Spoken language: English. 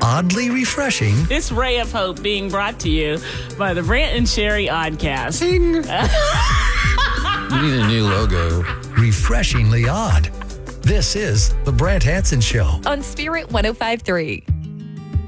Oddly refreshing. This ray of hope being brought to you by the Brant and Sherry Oddcast. Ding. You need a new logo. Refreshingly odd. This is The Brant Hansen Show on Spirit 105.3.